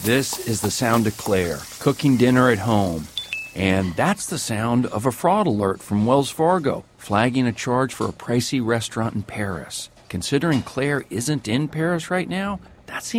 This is the sound of Claire, cooking dinner at home. And that's the sound of a fraud alert from Wells Fargo, flagging a charge for a pricey restaurant in Paris. Considering Claire isn't in Paris right now, that seems